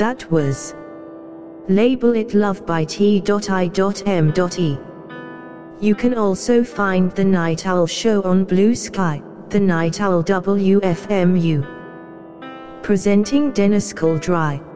That was Label It Love by T.I.M.E. You can also find The Night Owl Show on Blue Sky, The Night Owl WFMU. Presenting Dennis Coldry.